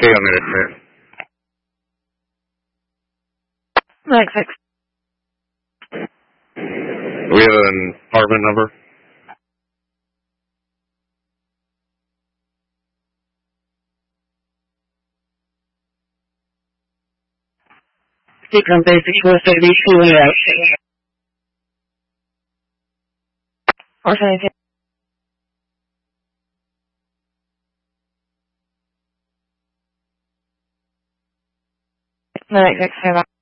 お願いします。 Next, next. We have an apartment number? Speak on basic USA B2 layout. Or anything. Next, next.